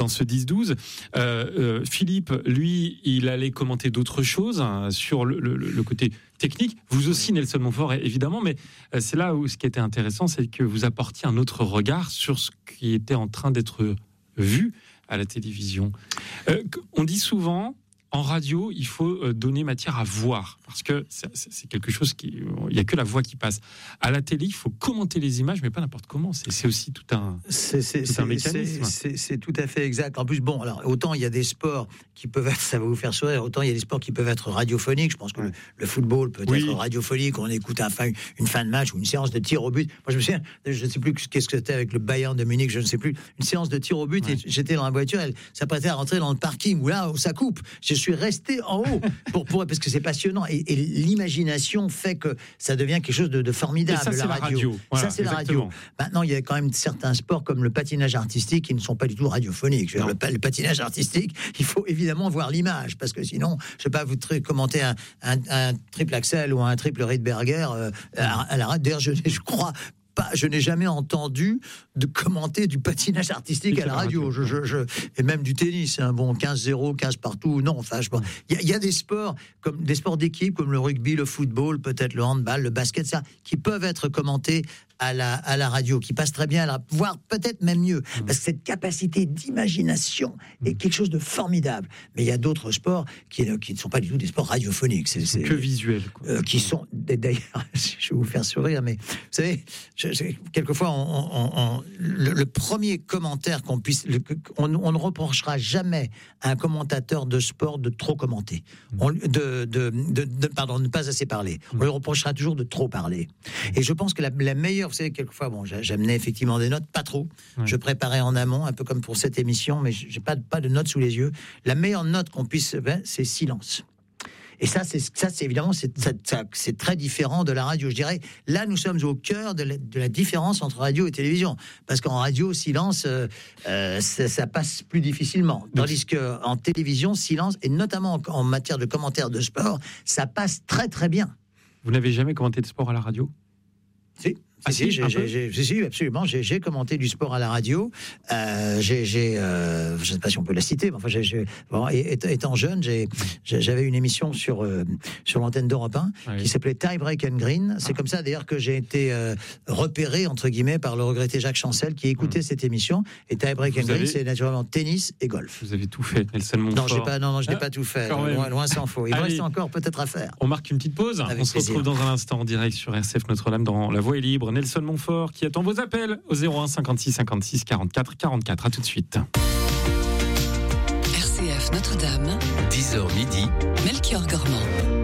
dans ce 10-12. Philippe, lui, il allait commenter d'autres choses sur le côté technique. Vous aussi, Nelson Montfort, évidemment, mais c'est là où ce qui était intéressant, c'est que vous apportiez un autre regard sur ce qui était en train d'être vu à la télévision. On dit souvent, en radio, il faut donner matière à voir, parce que c'est quelque chose il n'y a que la voix qui passe. À la télé, il faut commenter les images, mais pas n'importe comment. C'est aussi tout un mécanisme. C'est tout à fait exact. En plus, bon, alors autant il y a des sports qui peuvent être, ça va vous faire sourire, autant il y a des sports qui peuvent être radiophoniques. Je pense que le football peut être radiophonique. On écoute une fin de match ou une séance de tir au but. Moi, je me souviens, je ne sais plus qu'est-ce que c'était avec le Bayern de Munich, je ne sais plus, une séance de tir au but. Et j'étais dans la voiture, elle s'apprêtait à rentrer dans le parking où là, ça coupe. Je suis resté en haut parce que c'est passionnant et l'imagination fait que ça devient quelque chose de formidable. Et ça, c'est la radio. Voilà, ça, c'est exactement. La radio. Maintenant, il y a quand même certains sports comme le patinage artistique qui ne sont pas du tout radiophoniques. Le patinage artistique, il faut évidemment voir l'image parce que sinon, je ne sais pas, vous commenter un triple axel ou un triple Rydberger à la radio. D'ailleurs, je crois pas, je n'ai jamais entendu de commenter du patinage artistique à la radio. Et même du tennis, bon, 15-0, 15 partout, non, enfin, il y a des sports, comme des sports d'équipe, comme le rugby, le football, peut-être le handball, le basket, ça, qui peuvent être commentés à la radio, qui passent très bien, voire peut-être même mieux, parce que cette capacité d'imagination est quelque chose de formidable. Mais il y a d'autres sports qui ne sont pas du tout des sports radiophoniques. C'est que visuel. Qui sont, d'ailleurs, je vais vous faire sourire, mais vous savez, quelquefois, le premier commentaire qu'on puisse... On ne reprochera jamais à un commentateur de sport de trop commenter. Pardon, de ne pas assez parler. On lui reprochera toujours de trop parler. Et je pense que la meilleure... Vous savez, quelquefois, bon, j'amenais effectivement des notes, pas trop. Je préparais en amont, un peu comme pour cette émission, mais j'ai pas de notes sous les yeux. La meilleure note qu'on puisse... c'est silence. Et ça, c'est évidemment, c'est très différent de la radio. Je dirais, là, nous sommes au cœur de la différence entre radio et télévision. Parce qu'en radio, silence, ça passe plus difficilement. Tandis qu'en télévision, silence, et notamment en matière de commentaires de sport, ça passe très, très bien. Vous n'avez jamais commenté de sport à la radio ? Si. Si, absolument. J'ai commenté du sport à la radio. Je ne sais pas si on peut la citer, mais enfin, étant jeune, j'avais une émission sur l'antenne d'Europe 1 qui s'appelait Tie Break and Green. C'est comme ça d'ailleurs que j'ai été repéré entre guillemets par le regretté Jacques Chancel qui écoutait cette émission. Et Tie Break and Green, c'est naturellement tennis et golf. Vous avez tout fait, Nelson Montfort. Non, je n'ai pas tout fait. Loin s'en faut. Il reste encore peut-être à faire. On marque une petite pause. On se retrouve dans un instant en direct sur RCF Notre-Dame dans La Voix est libre. Nelson Montfort qui attend vos appels au 01 56 56 44 44. À tout de suite. RCF Notre-Dame, 10h midi, Melchior Gormand.